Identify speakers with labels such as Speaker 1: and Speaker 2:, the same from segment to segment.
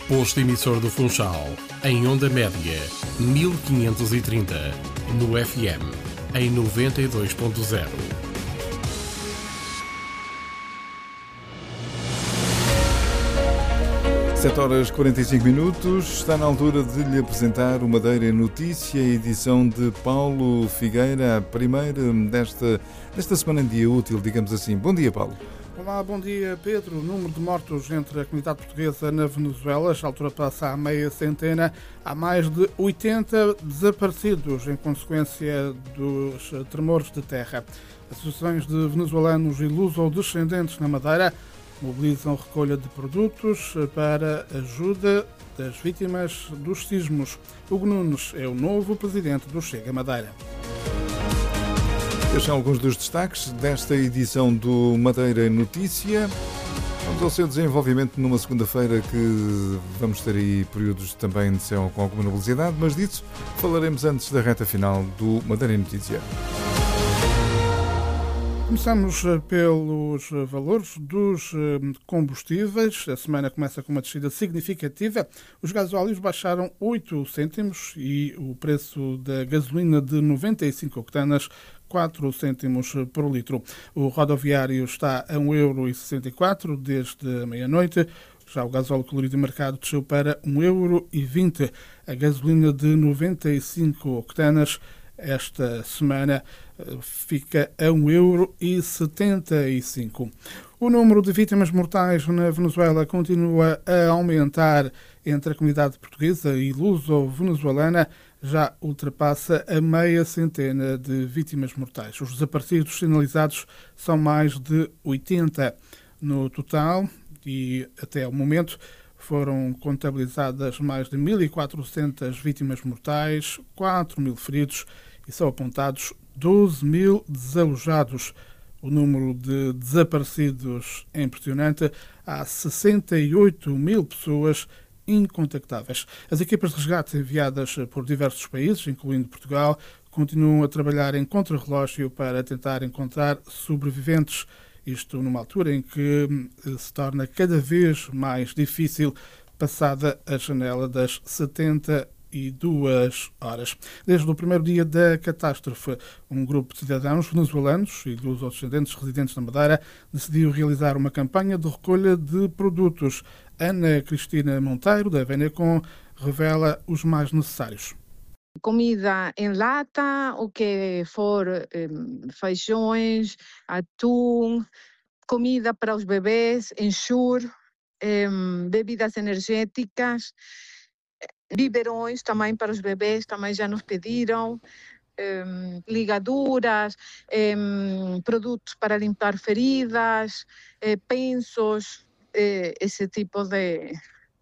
Speaker 1: Posto emissor do Funchal, em onda média, 1530, no FM, em 92.0.
Speaker 2: 7h45, está na altura de lhe apresentar o Madeira Notícia, edição de Paulo Figueira, a primeira desta semana em dia útil, digamos assim. Bom dia, Paulo.
Speaker 3: Olá, bom dia, Pedro. O número de mortos entre a comunidade portuguesa na Venezuela já ultrapassa a meia centena. Há mais de 80 desaparecidos em consequência dos tremores de terra. Associações de venezuelanos e luso-descendentes na Madeira mobilizam recolha de produtos para ajuda das vítimas dos sismos. Hugo Nunes é o novo presidente do Chega Madeira.
Speaker 2: Estes são alguns dos destaques desta edição do Madeira Notícia. Vamos ao seu desenvolvimento numa segunda-feira que vamos ter aí períodos também de céu com alguma nubosidade, mas disso falaremos antes da reta final do Madeira Notícia.
Speaker 3: Começamos pelos valores dos combustíveis. A semana começa com uma descida significativa. Os gasóleos baixaram 8 cêntimos e o preço da gasolina de 95 octanas 4 cêntimos por litro. O rodoviário está a 1,64€ desde a meia-noite. Já o gasóleo colorido de mercado desceu para 1,20€. A gasolina de 95 octanas esta semana fica a 1,75€. O número de vítimas mortais na Venezuela continua a aumentar entre a comunidade portuguesa e luso-venezuelana. Já ultrapassa a meia centena de vítimas mortais. Os desaparecidos sinalizados são mais de 80 no total e até ao momento foram contabilizadas mais de 1.400 vítimas mortais, 4.000 feridos e são apontados 12.000 desalojados. O número de desaparecidos é impressionante. Há 68.000 pessoas incontactáveis. As equipas de resgate enviadas por diversos países, incluindo Portugal, continuam a trabalhar em contrarrelógio para tentar encontrar sobreviventes. Isto numa altura em que se torna cada vez mais difícil passada a janela das 72 horas. Desde o primeiro dia da catástrofe, um grupo de cidadãos venezuelanos e dos descendentes residentes na Madeira decidiu realizar uma campanha de recolha de produtos. Ana Cristina Monteiro, da Venecom, revela os mais necessários.
Speaker 4: Comida em lata, o que for feijões, atum, comida para os bebês, ensure, bebidas energéticas, biberões também para os bebês, também já nos pediram, ligaduras, produtos para limpar feridas, pensos, esse tipo de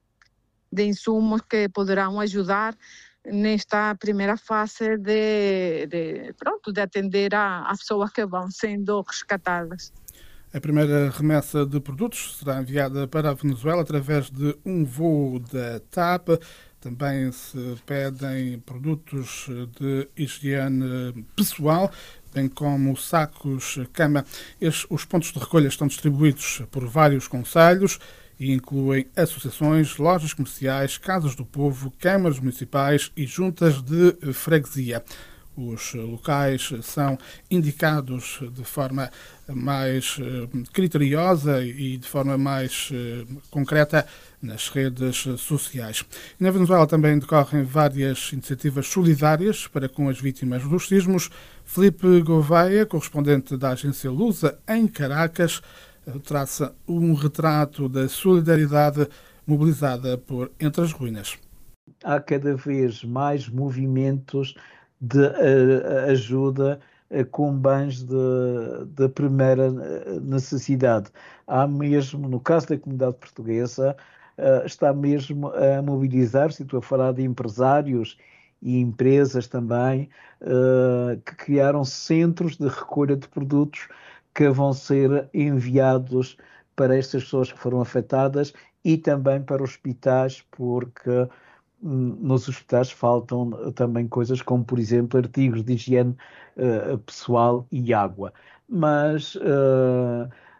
Speaker 4: insumos que poderão ajudar nesta primeira fase de atender as pessoas que vão sendo resgatadas.
Speaker 3: A primeira remessa de produtos será enviada para a Venezuela através de um voo da TAP. Também se pedem produtos de higiene pessoal, bem como sacos cama. Os pontos de recolha estão distribuídos por vários concelhos e incluem associações, lojas comerciais, casas do povo, câmaras municipais e juntas de freguesia. Os locais são indicados de forma mais criteriosa e de forma mais concreta nas redes sociais. Na Venezuela também decorrem várias iniciativas solidárias para com as vítimas dos sismos. Felipe Gouveia, correspondente da agência Lusa em Caracas, traça um retrato da solidariedade mobilizada por Entre as Ruínas.
Speaker 5: Há cada vez mais movimentos de ajuda com bens de primeira necessidade. Há mesmo, no caso da comunidade portuguesa, está mesmo a mobilizar-se, estou a falar de empresários e empresas também, que criaram centros de recolha de produtos que vão ser enviados para estas pessoas que foram afetadas e também para hospitais, porque nos hospitais faltam também coisas como, por exemplo, artigos de higiene pessoal e água. Mas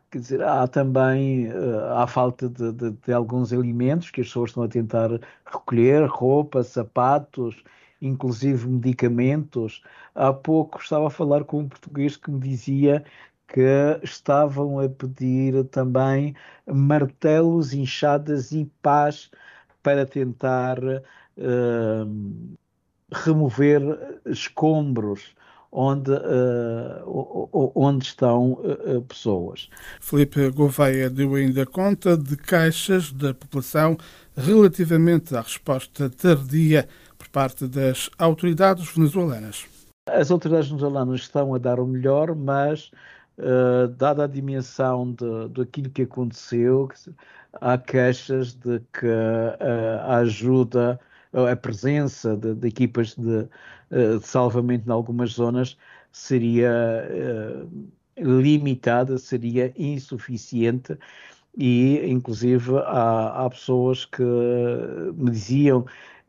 Speaker 5: Quer dizer, há também há falta de alguns alimentos que as pessoas estão a tentar recolher, roupa, sapatos, inclusive medicamentos. Há pouco estava a falar com um português que me dizia que estavam a pedir também martelos, enxadas e pás para tentar remover escombros onde estão pessoas.
Speaker 3: Filipe Gouveia deu ainda conta de queixas da população relativamente à resposta tardia por parte das autoridades venezuelanas.
Speaker 5: As autoridades venezuelanas estão a dar o melhor, mas dada a dimensão daquilo que aconteceu, há queixas de que a ajuda, a presença de equipas de salvamento em algumas zonas seria limitada, seria insuficiente e, inclusive, há pessoas que me diziam,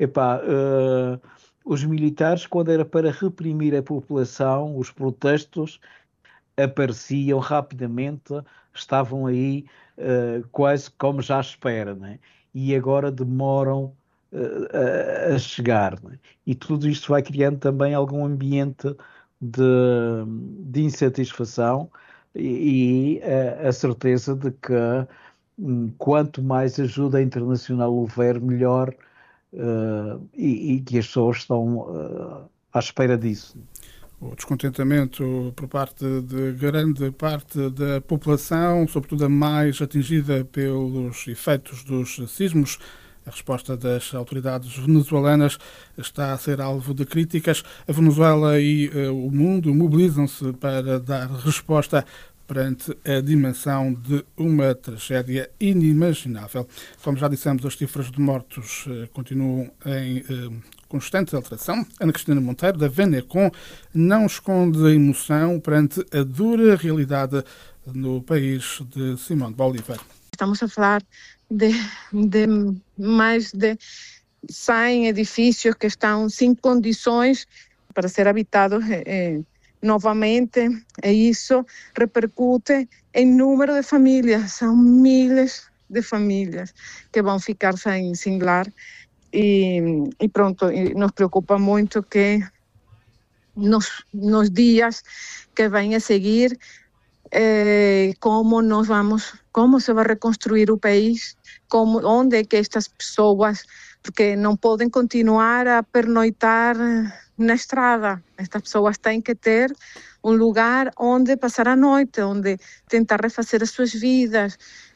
Speaker 5: os militares, quando era para reprimir a população, os protestos apareciam rapidamente, estavam aí quase como já à espera, né? E agora demoram a chegar. Né? E tudo isto vai criando também algum ambiente de insatisfação e a certeza de que quanto mais ajuda internacional houver, melhor, e que as pessoas estão à espera disso.
Speaker 3: O descontentamento por parte de grande parte da população, sobretudo a mais atingida pelos efeitos dos sismos. A resposta das autoridades venezuelanas está a ser alvo de críticas. A Venezuela e o mundo mobilizam-se para dar resposta perante a dimensão de uma tragédia inimaginável. Como já dissemos, as cifras de mortos continuam em constante alteração. Ana Cristina Monteiro, da Venecon, não esconde a emoção perante a dura realidade no país de Simão de Bolívar.
Speaker 4: Estamos a falar de mais de 100 edifícios que estão sem condições para ser habitados novamente, e isso repercute em número de famílias. São milhares de famílias que vão ficar sem lar. E pronto, nos preocupa muito que nos dias que vêm a seguir, como se vai reconstruir o país, onde é que estas pessoas, porque não podem continuar a pernoitar na estrada. Estas pessoas têm que ter um lugar onde passar a noite, onde tentar refazer as suas vidas.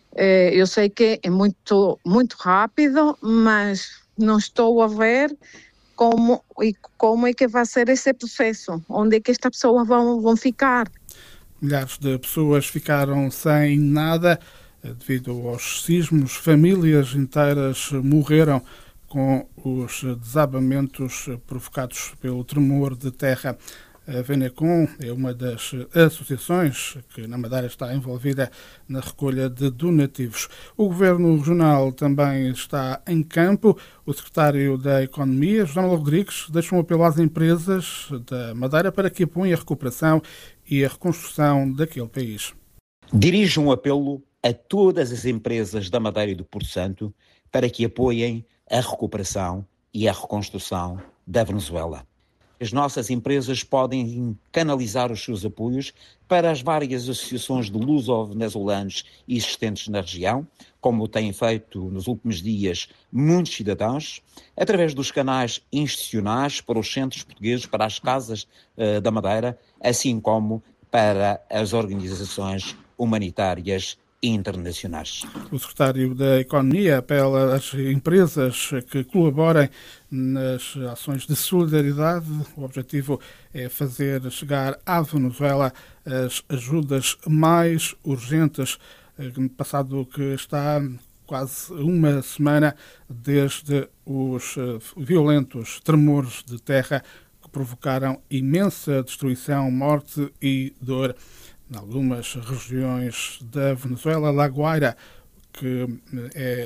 Speaker 4: Eu sei que é muito, muito rápido, mas não estou a ver como é que vai ser esse processo, onde é que estas pessoas vão ficar.
Speaker 3: Milhares de pessoas ficaram sem nada devido aos sismos. Famílias inteiras morreram com os desabamentos provocados pelo tremor de terra. A Venecon é uma das associações que na Madeira está envolvida na recolha de donativos. O Governo Regional também está em campo. O Secretário da Economia, José Manuel Rodrigues, deixa um apelo às empresas da Madeira para que apoiem a recuperação e a reconstrução daquele país.
Speaker 6: Dirijo um apelo a todas as empresas da Madeira e do Porto Santo para que apoiem a recuperação e a reconstrução da Venezuela. As nossas empresas podem canalizar os seus apoios para as várias associações de luso-venezuelanos existentes na região, como têm feito nos últimos dias muitos cidadãos, através dos canais institucionais para os centros portugueses, para as casas da Madeira, assim como para as organizações humanitárias internacionais.
Speaker 3: O secretário da Economia apela às empresas que colaborem nas ações de solidariedade. O objetivo é fazer chegar à Venezuela as ajudas mais urgentes, passado que está quase uma semana desde os violentos tremores de terra que provocaram imensa destruição, morte e dor em algumas regiões da Venezuela. La Guaira, que é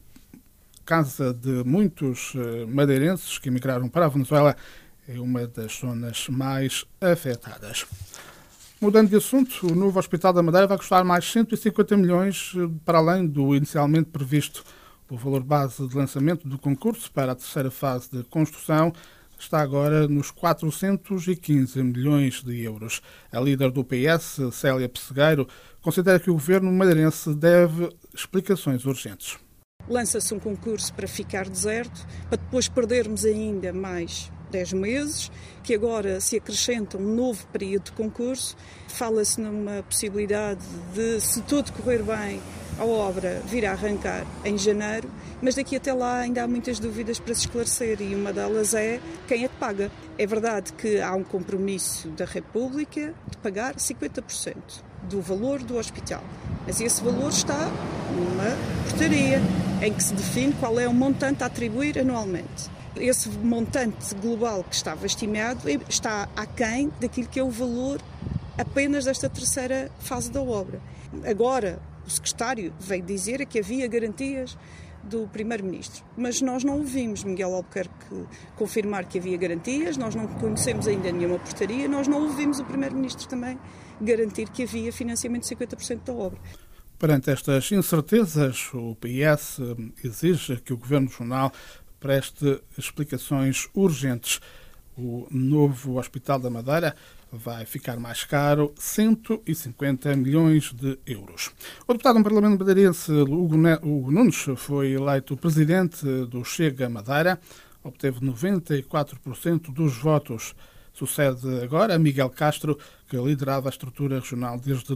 Speaker 3: casa de muitos madeirenses que emigraram para a Venezuela, é uma das zonas mais afetadas. Mudando de assunto, o novo Hospital da Madeira vai custar mais 150 milhões para além do inicialmente previsto. O valor base de lançamento do concurso para a terceira fase de construção está agora nos 415 milhões de euros. A líder do PS, Célia Pessegueiro, considera que o governo madeirense deve explicações urgentes.
Speaker 7: Lança-se um concurso para ficar deserto, para depois perdermos ainda mais 10 meses, que agora se acrescenta um novo período de concurso. Fala-se numa possibilidade de, se tudo correr bem, a obra vir a arrancar em janeiro, mas daqui até lá ainda há muitas dúvidas para se esclarecer e uma delas é quem é que paga. É verdade que há um compromisso da República de pagar 50% do valor do hospital, mas esse valor está numa portaria em que se define qual é o montante a atribuir anualmente. Esse montante global que estava estimado está aquém daquilo que é o valor apenas desta terceira fase da obra. Agora, o secretário veio dizer que havia garantias do Primeiro-Ministro, mas nós não ouvimos Miguel Albuquerque confirmar que havia garantias, nós não conhecemos ainda nenhuma portaria, nós não ouvimos o Primeiro-Ministro também garantir que havia financiamento de 50% da obra.
Speaker 3: Perante estas incertezas, o PS exige que o Governo Regional preste explicações urgentes. O novo Hospital da Madeira vai ficar mais caro, 150 milhões de euros. O deputado no Parlamento madeirense, Hugo Nunes, foi eleito presidente do Chega Madeira, obteve 94% dos votos. Sucede agora a Miguel Castro, que liderava a estrutura regional desde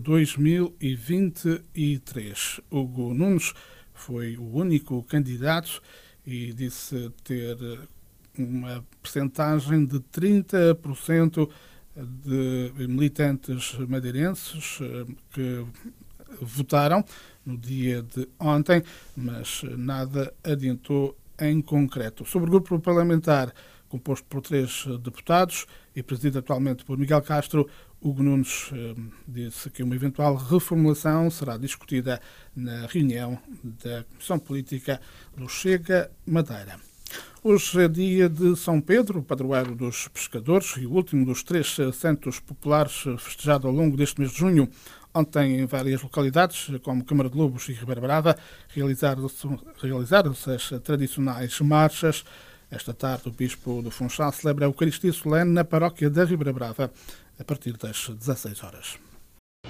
Speaker 3: 2023. Hugo Nunes foi o único candidato e disse ter uma percentagem de 30% de militantes madeirenses que votaram no dia de ontem, mas nada adiantou em concreto. Sobre o grupo parlamentar composto por 3 deputados e presidido atualmente por Miguel Castro, Hugo Nunes disse que uma eventual reformulação será discutida na reunião da Comissão Política do Chega Madeira. Hoje é dia de São Pedro, padroeiro dos pescadores, e o último dos 3 santos populares festejado ao longo deste mês de junho. Ontem, em várias localidades, como Câmara de Lobos e Ribeira Brava, realizaram-se as tradicionais marchas. Esta tarde, o Bispo do Funchal celebra a Eucaristia Solene na paróquia da Ribeira Brava, a partir das 16 horas.